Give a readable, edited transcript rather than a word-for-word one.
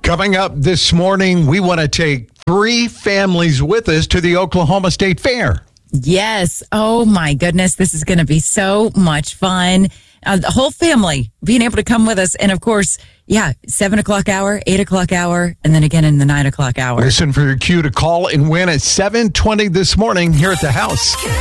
Coming up this morning, we want to take 3 families with us to the Oklahoma State Fair. Yes. Oh, my goodness. This is going to be so much fun. The whole family being able to come with us. And, of course, 7 o'clock hour, 8 o'clock hour, and then again in the 9 o'clock hour. Listen for your cue to call and win at 7:20 this morning here at the house.